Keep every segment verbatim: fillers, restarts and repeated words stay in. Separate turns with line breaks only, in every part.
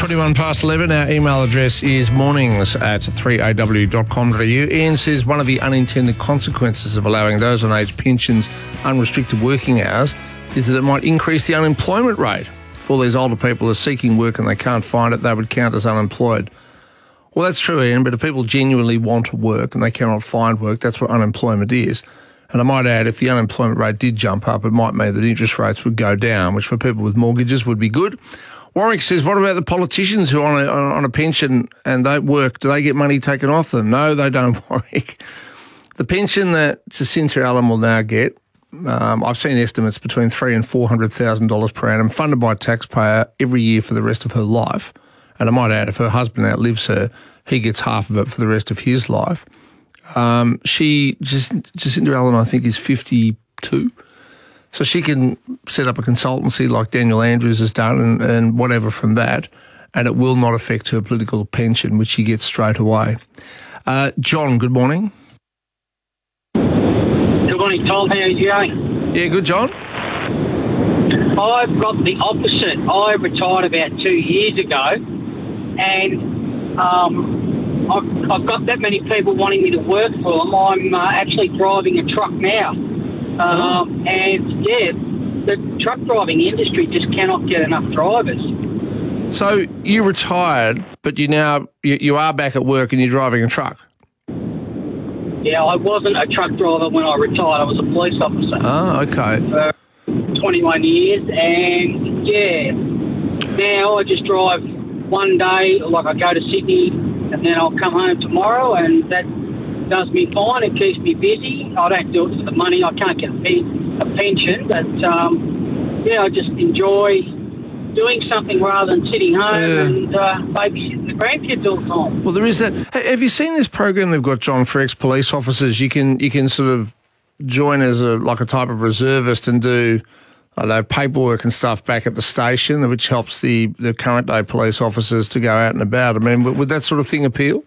twenty-one past eleven. Our email address is mornings at three a w dot com dot a u. Ian says one of the unintended consequences of allowing those on age pensions unrestricted working hours is that it might increase the unemployment rate. If all these older people are seeking work and they can't find it, they would count as unemployed. Well, that's true, Ian, but if people genuinely want to work and they cannot find work, that's what unemployment is. And I might add, if the unemployment rate did jump up, it might mean that interest rates would go down, which for people with mortgages would be good. Warwick says, what about the politicians who are on a, on a pension and don't work? Do they get money taken off them? No, they don't, Warwick. The pension that Jacinta Allen will now get, um, I've seen estimates between three and four hundred thousand dollars per annum, funded by a taxpayer every year for the rest of her life. And I might add, if her husband outlives her, he gets half of it for the rest of his life. Um, she, just Jacinta Allen, I think, is fifty-two. So she can set up a consultancy like Daniel Andrews has done and, and whatever from that, and it will not affect her political pension, which she gets straight away. Uh, John, good morning.
Good morning, Tom. How are you going?
Yeah, good, John.
I've got the opposite. I retired about two years ago, and um, I've, I've got that many people wanting me to work for them. I'm uh, actually driving a truck now. Um, and, yeah, the truck driving industry just cannot get enough drivers.
So you retired, but you now you, you are back at work and you're driving a truck?
Yeah, I wasn't a truck driver when I retired. I was a police officer.
Oh, okay.
For twenty-one years, and, yeah, now I just drive one day, like I go to Sydney, and then I'll come home tomorrow, and that does me fine. It keeps me busy. I don't do it for the money. I can't get a, a pension, but um, yeah, I just enjoy doing something rather than sitting home yeah. and uh, babysitting the grandkids all the time.
Well, there is that. Have you seen this program they've got, John, for ex-police officers? You can you can sort of join as a like a type of reservist and do I don't know paperwork and stuff back at the station, which helps the the current day police officers to go out and about. I mean, would that sort of thing appeal?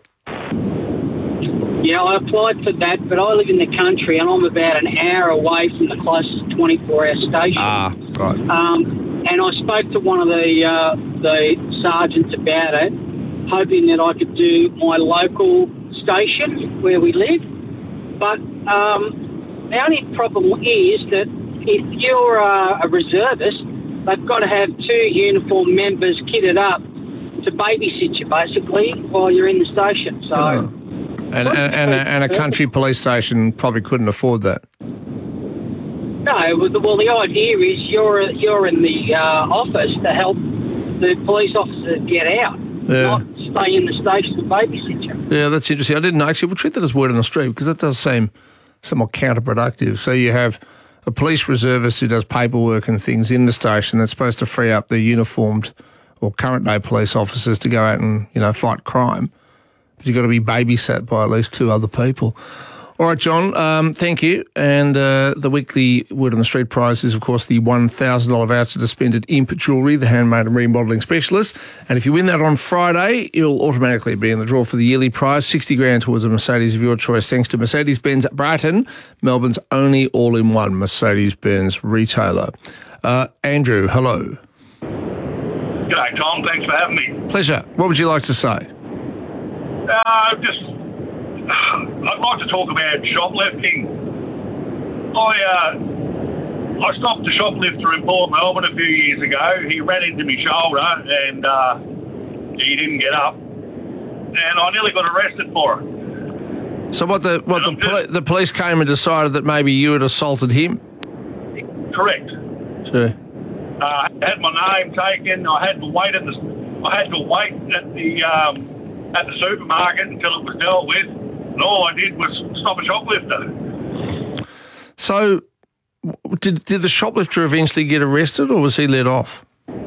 Yeah, I applied for that, but I live in the country and I'm about an hour away from the closest twenty-four hour station.
Ah, right.
Um, and I spoke to one of the uh, the sergeants about it, hoping that I could do my local station where we live. But um, the only problem is that if you're uh, a reservist, they've got to have two uniformed members kitted up to babysit you, basically, while you're in the station. So.
Oh. And, and, and, a, and a country police station probably couldn't afford that.
No, well, the idea is you're you're in the uh, office to help the police officer get out,
yeah.
not stay in the station and babysit you.
Yeah, that's interesting. I didn't know. Actually, we'll treat that as word on the street because that does seem somewhat counterproductive. So you have a police reservist who does paperwork and things in the station that's supposed to free up the uniformed or current day police officers to go out and, you know, fight crime. You've got to be babysat by at least two other people. All right, John, um, thank you. And uh, the weekly Word on the Street prize is, of course, the one thousand dollars voucher to spend at Imp Jewellery, the handmade and remodelling specialist. And if you win that on Friday, you'll automatically be in the draw for the yearly prize, sixty grand towards a Mercedes of your choice, thanks to Mercedes-Benz Brighton, Melbourne's only all-in-one Mercedes-Benz retailer. Uh, Andrew, hello.
G'day, Tom. Thanks for having me.
Pleasure. What would you like to say?
Uh, just, I'd like to talk about shoplifting. I uh, I stopped a shoplifter in Port Melbourne a few years ago. He ran into my shoulder and uh, he didn't get up, and I nearly got arrested for it.
So what the what the, poli- the police came and decided that maybe you had assaulted him?
Correct.
Sure.
Uh, I had my name taken. I had to wait at the I had to wait at the. Um, at the supermarket until it was dealt with, and all I did was stop a shoplifter.
So did did the shoplifter eventually get arrested or was he let off?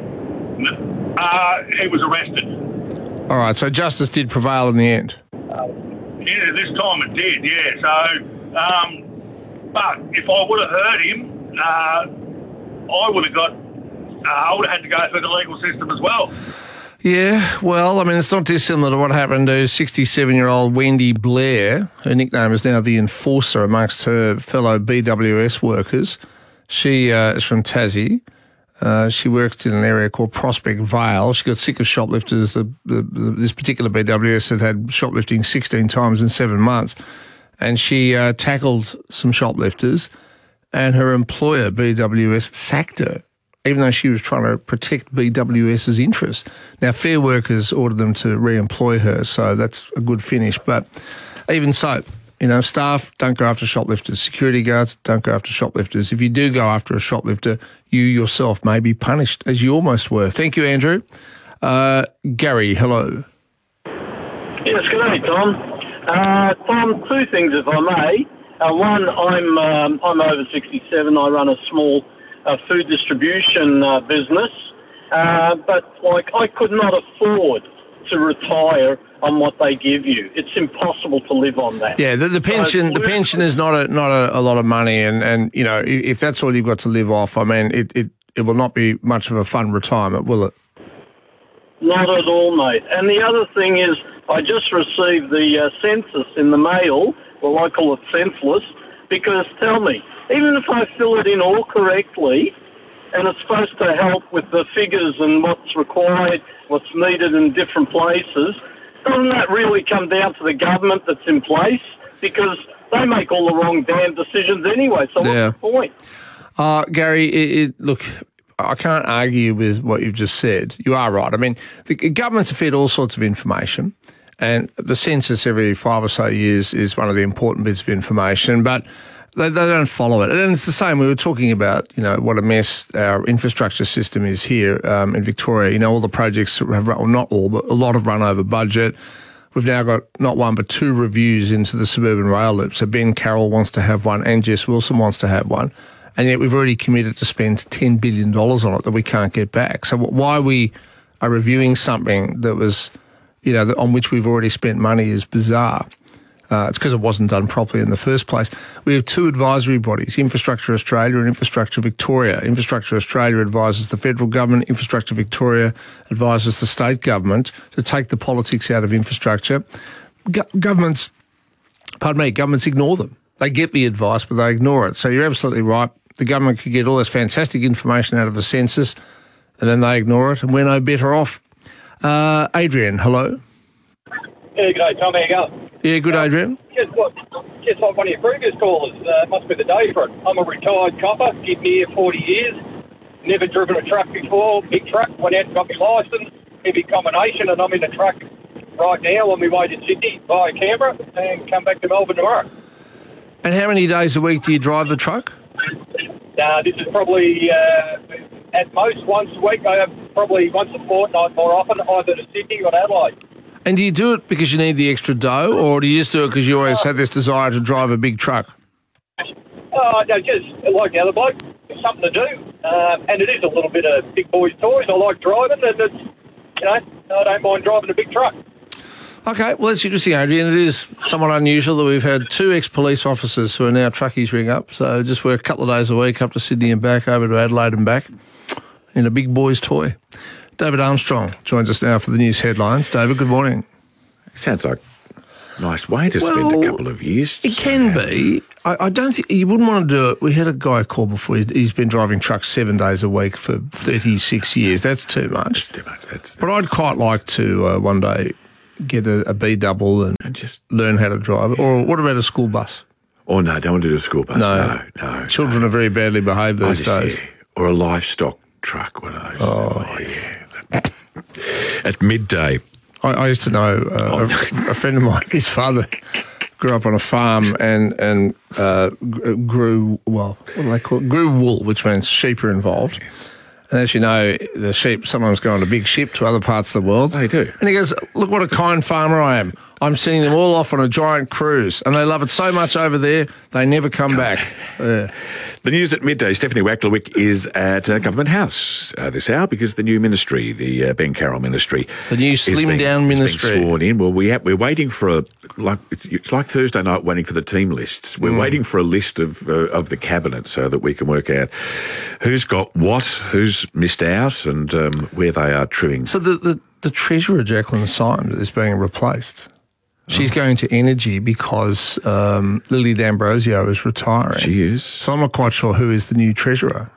Uh, he was arrested.
All right, so justice did prevail in the end?
Uh, yeah, this time it did, yeah. So, um, but if I would have hurt him, uh, I would have got, uh, I would have had to go through the legal system as well.
Yeah, well, I mean, it's not dissimilar to what happened to sixty-seven-year-old Wendy Blair. Her nickname is now the Enforcer amongst her fellow B W S workers. She uh, is from Tassie. Uh, she worked in an area called Prospect Vale. She got sick of shoplifters. The, the, the, this particular B W S had had shoplifting sixteen times in seven months. And she uh, tackled some shoplifters, and her employer, B W S, sacked her, even though she was trying to protect BWS's interests. Now, Fair Workers ordered them to re-employ her, so that's a good finish. But even so, you know, staff don't go after shoplifters. Security guards don't go after shoplifters. If you do go after a shoplifter, you yourself may be punished, as you almost were. Thank you, Andrew. Uh, Gary, hello.
Yes, good day, Tom. Uh, Tom, two things, if I may. Uh, one, I'm um, I'm over sixty-seven. I run a small uh, food distribution uh, business, uh, but like I could not afford to retire on what they give you. It's impossible to live on that.
Yeah, the, the pension so, the pension is not a not a, a lot of money, and, and you know, if that's all you've got to live off, I mean, it, it, it will not be much of a fun retirement, will it?
Not at all, mate. And the other thing is, I just received the uh, census in the mail. Well, I call it senseless, because tell me, even if I fill it in all correctly, and it's supposed to help with the figures and what's required, what's needed in different places, doesn't that really come down to the government that's in place? Because they make all the wrong damn decisions anyway, so
yeah.
what's the point?
Uh, Gary, it, it, look, I can't argue with what you've just said. You are right. I mean, the governments are fed all sorts of information, and the census every five or so years is one of the important bits of information, but They, they don't follow it. And it's the same. We were talking about, you know, what a mess our infrastructure system is here um, in Victoria. You know, all the projects have run, well, not all, but a lot have run over budget. We've now got not one but two reviews into the suburban rail loop. So Ben Carroll wants to have one and Jess Wilson wants to have one. And yet we've already committed to spend ten billion dollars on it that we can't get back. So why we are reviewing something that was, you know, on which we've already spent money is bizarre. Uh, it's because it wasn't done properly in the first place. We have two advisory bodies, Infrastructure Australia and Infrastructure Victoria. Infrastructure Australia advises the federal government. Infrastructure Victoria advises the state government to take the politics out of infrastructure. Go- governments, pardon me, governments ignore them. They get the advice, but they ignore it. So you're absolutely right. The government could get all this fantastic information out of a census, and then they ignore it, and we're no better off. Uh, Adrian, hello.
Yeah, good day, Tom. How you going?
Yeah, good, Adrian.
Just what, just like one of your previous callers, uh, must be the day for it. I'm a retired copper, been here forty years, never driven a truck before, big truck, went out and got my licence, heavy combination, and I'm in a truck right now on my way to Sydney via Canberra and come back to Melbourne tomorrow.
And how many days a week do you drive the truck?
Uh, this is probably, uh, at most, once a week. I have probably once a fortnight more often, either to Sydney or Adelaide.
And do you do it because you need the extra dough, or do you just do it because you always have this desire to drive a big truck?
Oh, no, just like the other bloke, it's something to do. Um, and it is a little bit of big boys' toys. I like driving, and it's, you know, I don't mind driving a big truck.
Okay, well, that's interesting, Adrian. It is somewhat unusual that we've had two ex-police officers who are now truckies ring up, so just work a couple of days a week up to Sydney and back, over to Adelaide and back, in a big boy's toy. David Armstrong joins us now for the news headlines. David, good morning.
Sounds like a nice way to
well,
spend a couple of years.
It can be. I, I don't think you wouldn't want to do it. We had a guy call before. He's, he's been driving trucks seven days a week for thirty-six years. That's too much.
That's too much. That's, that's,
but I'd quite like to uh, one day get a, a B double and,
and just
learn how to drive it. Or what about a school bus?
Oh, no, don't want to do a school bus.
No,
no. no
Children
no.
are very badly behaved these
just,
days.
Yeah. Or a livestock truck, one of those.
Oh,
oh yeah. At midday.
I, I used to know uh,
oh,
a, a friend of mine, his father grew up on a farm and, and uh, grew, well, what do they call it? Grew wool, which means sheep are involved. And as you know, the sheep sometimes go on a big ship to other parts of the world.
They do.
And he goes, look what a kind farmer I am. I'm sending them all off on a giant cruise. And they love it so much over there, they never come, come back. Yeah.
The news at midday. Stephanie Wacklewick is at uh, Government House uh, this hour because the new ministry, the uh, Ben Carroll ministry,
the new slim down ministry,
is being sworn in. Well, we have, we're waiting for a like it's, it's like Thursday night waiting for the team lists. We're mm. waiting for a list of uh, of the cabinet so that we can work out who's got what, who's missed out, and um, where they are trimming.
So the the, the treasurer Jacqueline Symes is being replaced. She's going to Energy because um, Lily D'Ambrosio is retiring.
She is.
So I'm not quite sure who is the new treasurer.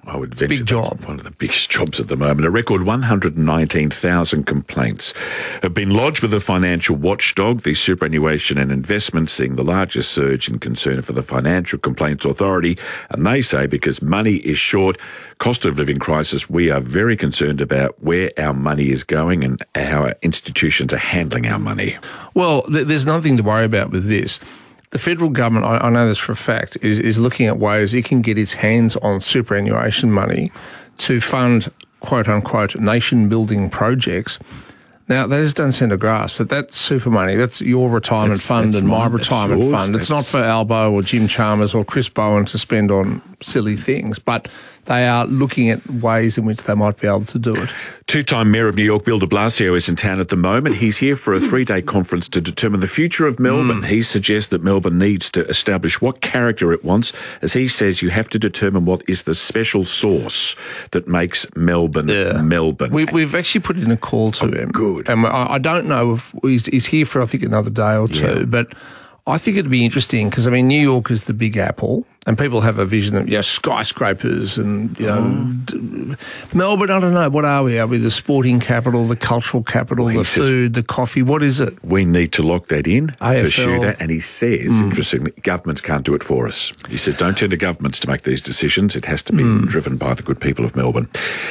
I would venture
Big
that's
job.
one of the biggest jobs at the moment. A record one hundred nineteen thousand complaints have been lodged with the financial watchdog, the Superannuation and Investment, seeing the largest surge in concern for the Financial Complaints Authority. And they say because money is short, cost of living crisis, we are very concerned about where our money is going and how our institutions are handling our money.
Well, th- there's nothing to worry about with this. The federal government, I, I know this for a fact, is, is looking at ways it can get its hands on superannuation money to fund, quote unquote, nation building projects. Now, that is done centre grass, but that super money, that's your retirement
That's-
fund
that's
and my
mine, that's
retirement
yours,
fund. It's not
that's-
for Albo or Jim Chalmers or Chris Bowen to spend on silly things, but they are looking at ways in which they might be able to do it.
Two-time Mayor of New York, Bill de Blasio, is in town at the moment. He's here for a three-day conference to determine the future of Melbourne. Mm. He suggests that Melbourne needs to establish what character it wants. As he says, you have to determine what is the special sauce that makes Melbourne
Yeah.
Melbourne.
We, we've actually put in a call to
Oh,
him.
good.
And I, I don't know if he's, he's here for, I think, another day or two,
Yeah.
but I think it'd be interesting because, I mean, New York is the big apple and people have a vision of, you know, skyscrapers and, you know,
Mm.
d- Melbourne, I don't know, what are we? Are we the sporting capital, the cultural capital,
Well, he
the
says-
food, the coffee? What is it?
We need to lock that in,
A F L.
pursue that. And he says,
Mm.
interestingly, governments can't do it for us. He says, don't turn to governments to make these decisions. It has to be
Mm.
driven by the good people of Melbourne.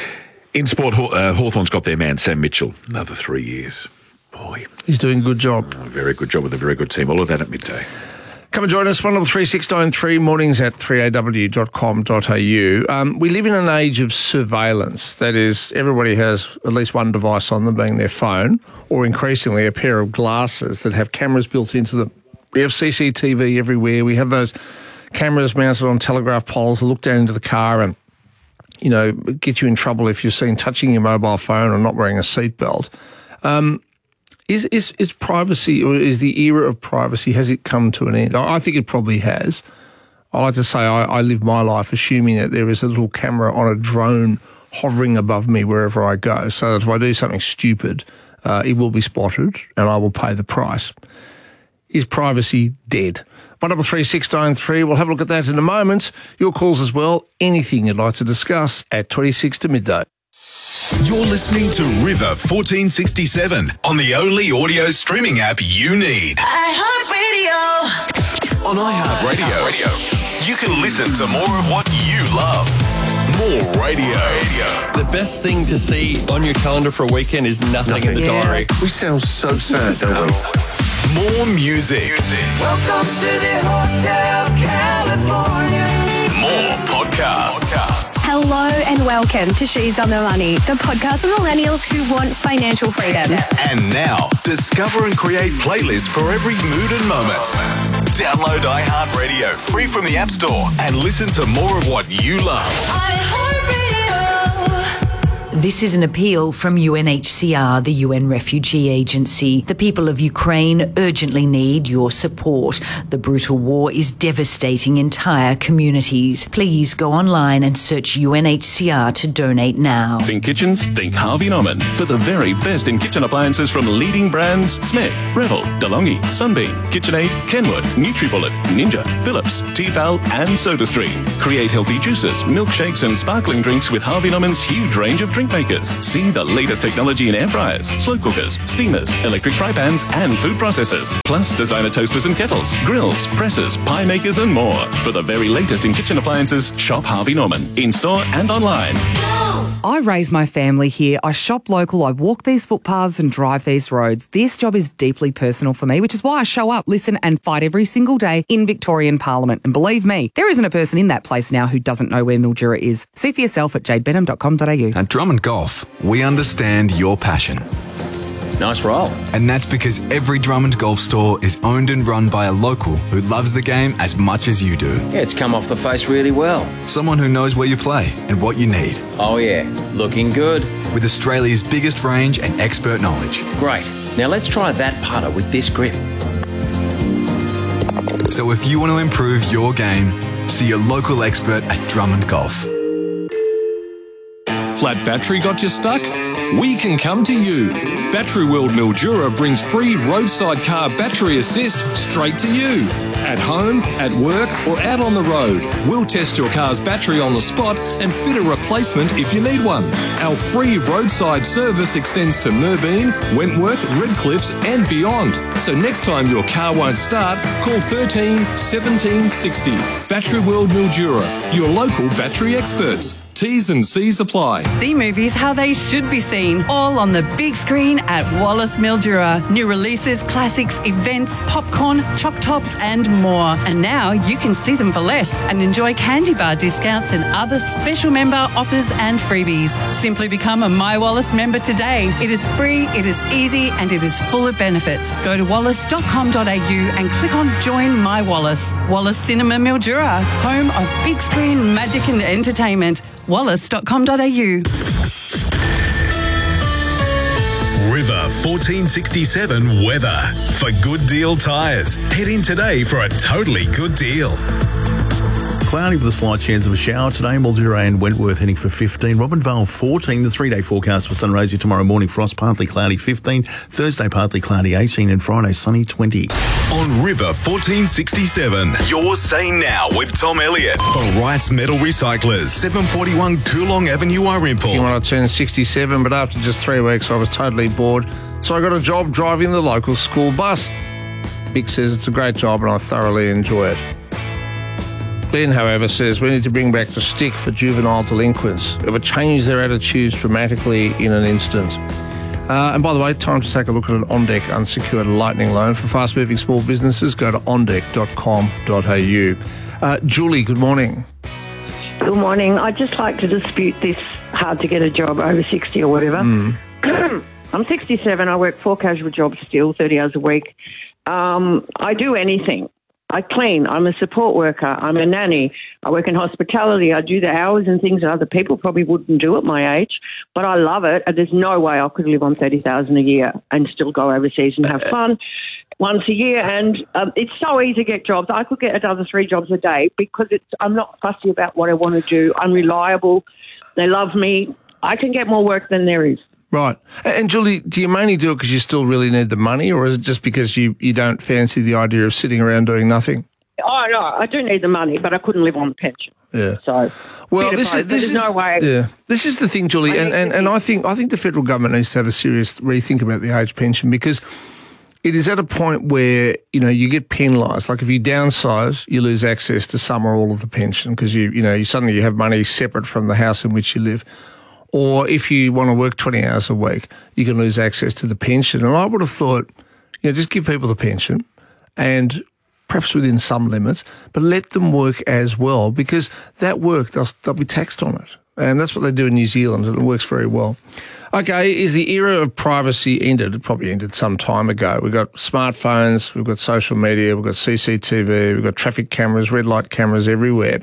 In sport, Haw- uh, Hawthorn's got their man, Sam Mitchell, another three years. Boy,
He's doing a good job.
a very good job with a very good team. All of that at midday.
Come and join us, one three six nine three, mornings at three a w dot com dot a u. Um, we live in an age of surveillance. That is, everybody has at least one device on them, being their phone, or increasingly a pair of glasses that have cameras built into them. We have C C T V everywhere. We have those cameras mounted on telegraph poles that look down into the car and, you know, get you in trouble if you're seen touching your mobile phone or not wearing a seatbelt. Um, Is, is is privacy, or is the era of privacy, has it come to an end? I I think it probably has. I like to say I, I live my life assuming that there is a little camera on a drone hovering above me wherever I go, so that if I do something stupid, uh, it will be spotted and I will pay the price. Is privacy dead? one three six nine three, we'll have a look at that in a moment. Your calls as well, anything you'd like to discuss at twenty-six to midday.
You're listening to River fourteen sixty-seven on the only audio streaming app you need.
iHeartRadio.
On iHeartRadio, Radio, you can listen to more of what you love. More radio.
The best thing to see on your calendar for a weekend is nothing, in the diary.
We sound so sad, don't we?
More music.
Welcome to the Hotel California.
More podcasts.
Hello and welcome to She's on the Money, the podcast for millennials who want financial freedom.
And now, discover and create playlists for every mood and moment. Download iHeartRadio free from the App Store and listen to more of what you love.
iHeartRadio.
This is an appeal from U N H C R, the U N Refugee Agency. The people of Ukraine urgently need your support. The brutal war is devastating entire communities. Please go online and search U N H C R to donate now.
Think kitchens? Think Harvey Norman. For the very best in kitchen appliances from leading brands Smith, Revel, DeLonghi, Sunbeam, KitchenAid, Kenwood, NutriBullet, Ninja, Philips, Tefal and SodaStream. Create healthy juices, milkshakes and sparkling drinks with Harvey Norman's huge range of drink makers. See the latest technology in air fryers, slow cookers, steamers, electric fry pans and food processors. Plus designer toasters and kettles, grills, presses, pie makers and more. For the very latest in kitchen appliances, shop Harvey Norman. In-store and online.
I raise my family here. I shop local. I walk these footpaths and drive these roads. This job is deeply personal for me, which is why I show up, listen and fight every single day in Victorian Parliament. And believe me, there isn't a person in that place now who doesn't know where Mildura is. See for yourself at jade benham dot com dot a u.
At Drummond Golf, we understand your passion.
Nice roll.
And that's because every Drummond Golf store is owned and run by a local who loves the game as much as you do.
Yeah, it's come off the face really well.
Someone who knows where you play and what you need.
Oh yeah, looking good.
With Australia's biggest range and expert knowledge.
Great. Now let's try that putter with this grip.
So if you want to improve your game, see your local expert at Drummond Golf.
flat battery got you stuck? We can come to you. Battery World Mildura brings free roadside car battery assist straight to you. At home, at work or out on the road, we'll test your car's battery on the spot and fit a replacement if you need one. Our free roadside service extends to Merbeen, Wentworth, Redcliffs and beyond. So next time your car won't start, call thirteen seventeen sixty. Battery World Mildura, your local battery experts. T's and C's apply.
See movies how they should be seen, all on the big screen at Wallace Mildura. New releases, classics, events, popcorn, choc tops and more. And now you can see them for less and enjoy candy bar discounts and other special member offers and freebies. Simply become a My Wallace member today. It is free, it is easy and it is full of benefits. Go to wallace dot com dot a u and click on Join My Wallace. Wallace Cinema Mildura, home of big screen magic and entertainment. wallace dot com dot a u.
River fourteen sixty-seven weather. For Good Deal Tyres, head in today for a totally good deal.
Cloudy with a slight chance of a shower today. Mildura and Wentworth heading for fifteen. Robinvale fourteen. The three-day forecast for Sunraysia tomorrow morning. Frost partly cloudy fifteen. Thursday partly cloudy eighteen. And Friday sunny twenty.
On River fourteen sixty-seven, you're saying now with Tom Elliott for Wright's Metal Recyclers, seven forty-one Coolong Avenue, Irimple.
When I turned sixty-seven, but after just three weeks, I was totally bored. So I got a job driving the local school bus. Mick says it's a great job and I thoroughly enjoy it. Glenn, however, says we need to bring back the stick for juvenile delinquents. It would change their attitudes dramatically in an instant. Uh, and by the way, time to take a look at an OnDeck unsecured lightning loan for fast-moving small businesses. Go to on deck dot com dot a u. Uh, Julie, good morning.
Good morning. I'd just like to dispute this hard to get a job over sixty or whatever.
Mm.
I'm sixty-seven. I work four casual jobs still, thirty hours a week. Um, I do anything. I clean. I'm a support worker. I'm a nanny. I work in hospitality. I do the hours and things that other people probably wouldn't do at my age, but I love it. And there's no way I could live on thirty thousand dollars a year and still go overseas and have fun once a year. And um, it's so easy to get jobs. I could get another three jobs a day because it's. I'm not fussy about what I want to do. I'm reliable. They love me. I can get more work than there is.
Right. And Julie, do you mainly do it because you still really need the money, or is it just because you, you don't fancy the idea of sitting around doing nothing?
Oh, no, I do need the money, but I couldn't live on the pension.
Yeah.
So,
well, this is, this
there's
is
no way.
Yeah, this is the thing, Julie, and, and, and I think I think the federal government needs to have a serious rethink about the age pension, because it is at a point where, you know, you get penalised. Like if you downsize, you lose access to some or all of the pension because you you know you suddenly you have money separate from the house in which you live. Or if you want to work twenty hours a week, you can lose access to the pension. And I would have thought, you know, just give people the pension and perhaps within some limits, but let them work as well, because that work, they'll, they'll be taxed on it. And that's what they do in New Zealand, and it works very well. Okay, is the era of privacy ended? It probably ended some time ago. We've got smartphones, we've got social media, we've got C C T V, we've got traffic cameras, red light cameras everywhere.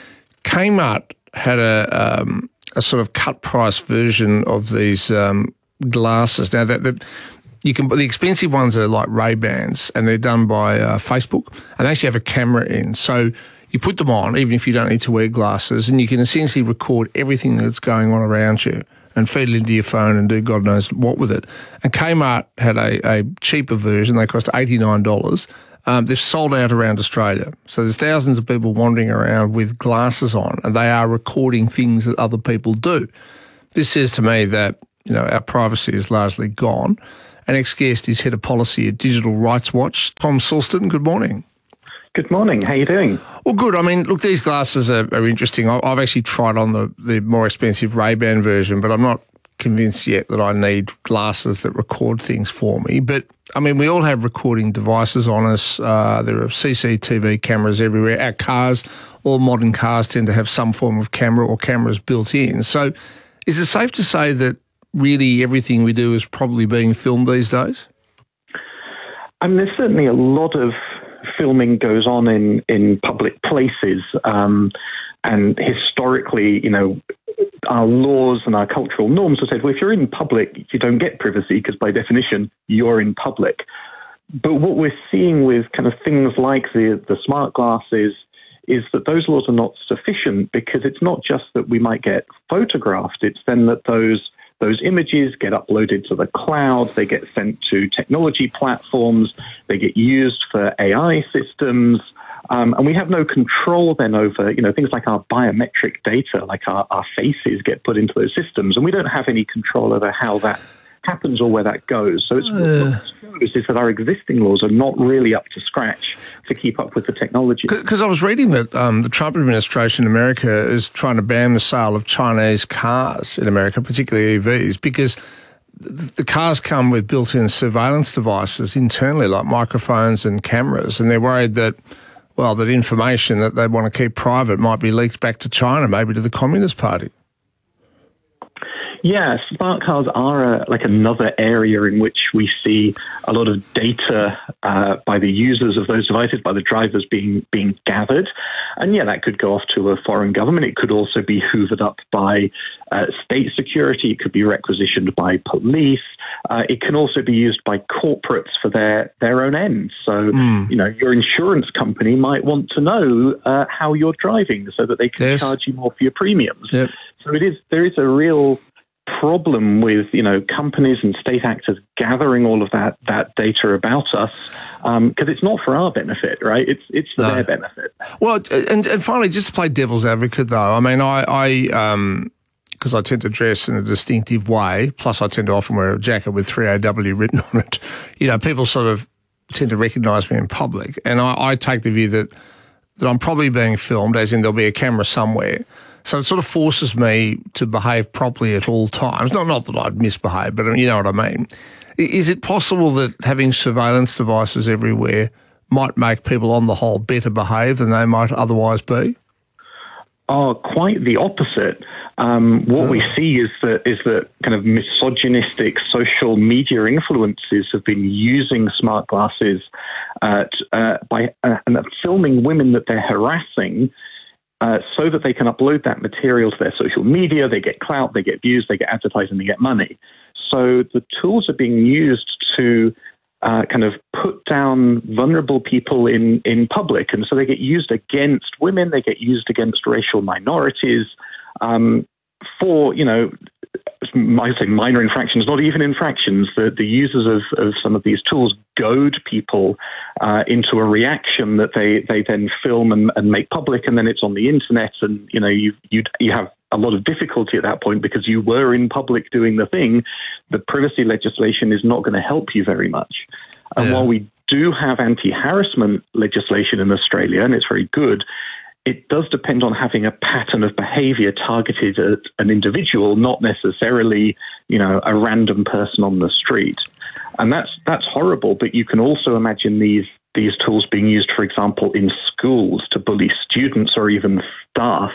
Kmart had a... Um, a sort of cut price version of these um, glasses. Now that, that you can, the expensive ones are like Ray-Bans, and they're done by uh, Facebook, and they actually have a camera in. So you put them on, even if you don't need to wear glasses, and you can essentially record everything that's going on around you and feed it into your phone and do God knows what with it. And Kmart had a, a cheaper version. They cost eighty-nine dollars. Um, they've sold out around Australia. So there's thousands of people wandering around with glasses on, and they are recording things that other people do. This says to me that, you know, our privacy is largely gone. Our next guest is Head of Policy at Digital Rights Watch, Tom Sulston. Good morning.
Good morning. How are you doing?
Well, good. I mean, look, these glasses are, are interesting. I, I've actually tried on the, the more expensive Ray-Ban version, but I'm not convinced yet that I need glasses that record things for me. But, I mean, we all have recording devices on us. Uh, there are C C T V cameras everywhere. Our cars, all modern cars tend to have some form of camera or cameras built in. So is it safe to say that really everything we do is probably being filmed these days?
I mean, there's certainly a lot of filming goes on in, in public places. Um, and historically, you know, our laws and our cultural norms have said, well, if you're in public, you don't get privacy because by definition, you're in public. But what we're seeing with kind of things like the, the smart glasses is that those laws are not sufficient because it's not just that we might get photographed, it's then that those those images get uploaded to the cloud, they get sent to technology platforms, they get used for A I systems, um, and we have no control then over, you know, things like our biometric data, like our, our faces get put into those systems, and we don't have any control over how that happens or where that goes. So it's
Uh.
what it shows is that our existing laws are not really up to scratch to keep up with the technology.
Because I was reading that um, the Trump administration in America is trying to ban the sale of Chinese cars in America, particularly E Vs, because th- the cars come with built-in surveillance devices internally, like microphones and cameras, and they're worried that, well, that information that they want to keep private might be leaked back to China, maybe to the Communist Party.
Yeah, smart cars are a, like another area in which we see a lot of data uh, by the users of those devices, by the drivers being being gathered. And yeah, that could go off to a foreign government. It could also be hoovered up by uh, state security. It could be requisitioned by police. Uh, it can also be used by corporates for their, their own ends. So, mm. you know, your insurance company might want to know uh, how you're driving so that they can yes. charge you more for your premiums.
Yep.
So it is there is a real problem with, you know, companies and state actors gathering all of that that data about us because um, it's not for our benefit, right? It's it's for no. their benefit.
Well, and, and finally, just to play devil's advocate, though, I mean, I, I um, because I tend to dress in a distinctive way, plus I tend to often wear a jacket with three A W written on it, you know, people sort of tend to recognise me in public, and I, I take the view that that I'm probably being filmed, as in there'll be a camera somewhere. So it sort of forces me to behave properly at all times. Not not that I'd misbehave, but you know what I mean. Is it possible that having surveillance devices everywhere might make people on the whole better behave than they might otherwise be?
Oh, quite the opposite. Um, what oh. we see is that is that kind of misogynistic social media influences have been using smart glasses uh, t- uh, by uh, and filming women that they're harassing. Uh, so that they can upload that material to their social media, they get clout, they get views, they get advertising, they get money. So the tools are being used to uh, kind of put down vulnerable people in, in public. And so they get used against women, they get used against racial minorities um, for, you know, I say minor infractions, not even infractions. The, the users of, of some of these tools goad people uh, into a reaction that they, they then film and, and make public, and then it's on the internet, and you know you you you have a lot of difficulty at that point because you were in public doing the thing. The privacy legislation is not going to help you very much. And yeah. while we do have anti-harassment legislation in Australia, and it's very good, it does depend on having a pattern of behaviour targeted at an individual, not necessarily, you know, a random person on the street. And that's that's horrible. But you can also imagine these these tools being used, for example, in schools to bully students or even staff,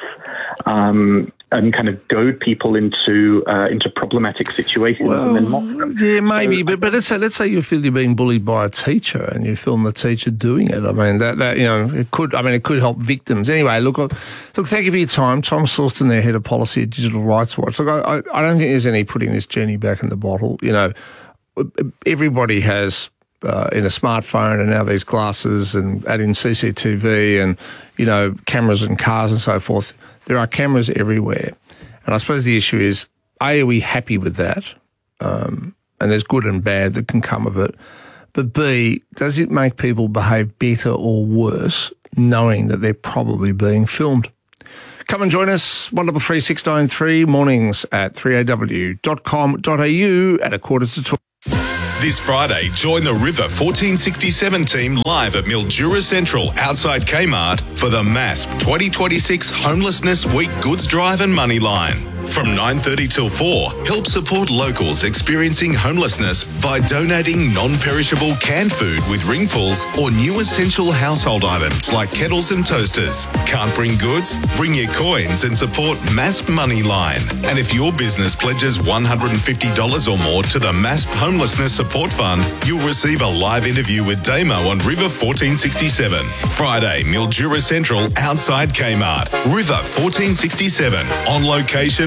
um, and kind of goad people into uh, into problematic situations
well,
and then mock them.
Yeah, maybe.
So,
but but let's say let's say you feel you're being bullied by a teacher and you film the teacher doing it. I mean that that you know it could. I mean it could help victims. Anyway, look, look. Thank you for your time, Tom Sawston, there, head of policy at Digital Rights Watch. Look, I, I I don't think there's any putting this genie back in the bottle. You know, everybody has. Uh, in a smartphone and now these glasses and add in C C T V and, you know, cameras in cars and so forth. There are cameras everywhere. And I suppose the issue is, A, are we happy with that? Um, and there's good and bad that can come of it. But B, does it make people behave better or worse knowing that they're probably being filmed? Come and join us, one double three six nine three, mornings at three a w dot com dot a u at a quarter to twelve.
This Friday, join the River fourteen sixty-seven team live at Mildura Central outside Kmart for the M A S P twenty twenty-six Homelessness Week Goods Drive and Money Line. From nine thirty till four, help support locals experiencing homelessness by donating non-perishable canned food with ring pulls or new essential household items like kettles and toasters. Can't bring goods? Bring your coins and support M A S P Money Line. And if your business pledges one hundred fifty dollars or more to the M A S P Homelessness Support Fund, you'll receive a live interview with Damo on River fourteen sixty-seven. Friday, Mildura Central outside Kmart. River fourteen sixty-seven, on location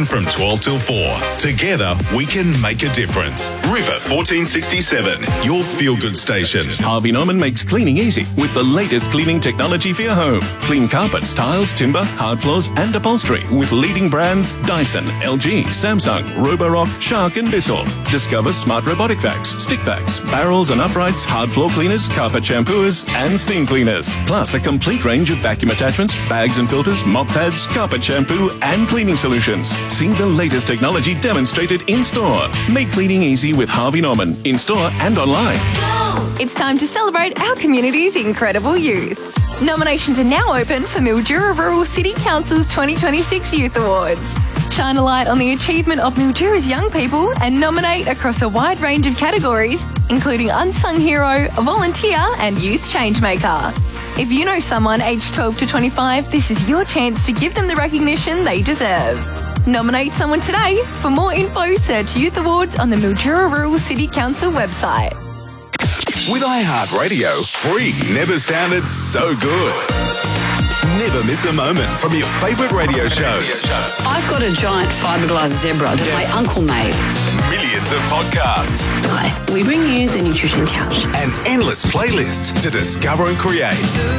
from twelve till four. Together, we can make a difference. River fourteen sixty-seven, your feel-good station.
Harvey Norman makes cleaning easy with the latest cleaning technology for your home. Clean carpets, tiles, timber, hard floors and upholstery with leading brands Dyson, L G, Samsung, Roborock, Shark and Bissell. Discover smart robotic vacs, stick vacs, barrels and uprights, hard floor cleaners, carpet shampooers and steam cleaners. Plus a complete range of vacuum attachments, bags and filters, mop pads, carpet shampoo and cleaning solutions. See the latest technology demonstrated in store. Make cleaning easy with Harvey Norman, in store and online.
It's time to celebrate our community's incredible youth. Nominations are now open for Mildura Rural City Council's twenty twenty-six Youth Awards. Shine a light on the achievement of Mildura's young people and nominate across a wide range of categories, including Unsung Hero, Volunteer and Youth Changemaker. If you know someone aged twelve to twenty-five, this is your chance to give them the recognition they deserve. Nominate someone today. For more info, search Youth Awards on the Mildura Rural City Council website.
With iHeartRadio, free never sounded so good. Never miss a moment from your favourite radio shows.
I've got a giant fiberglass zebra that my uncle made.
Millions of podcasts.
Hi, we bring you the Nutrition Couch.
And endless playlists to discover and create.